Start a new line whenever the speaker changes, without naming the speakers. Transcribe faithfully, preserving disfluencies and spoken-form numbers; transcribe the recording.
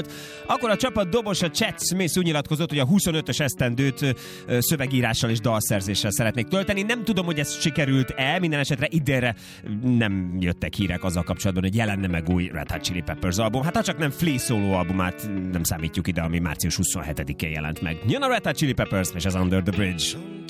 Akkor a csapat dobosa Chet Smith úgy nyilatkozott, hogy a huszonötös esztendőt szövegírással és dalszerzéssel szeretnék tölteni. Nem tudom, hogy ez sikerült-e, minden esetre idénre nem jöttek hírek azzal kapcsolatban, hogy jelenne meg új Red Hot Chili Peppers album. Hát ha csak nem Flea szóló albumát nem számítjuk ide, ami március huszonhetedikén jelent meg. Jön a Red Hot Chili Peppers és az Under the Bridge.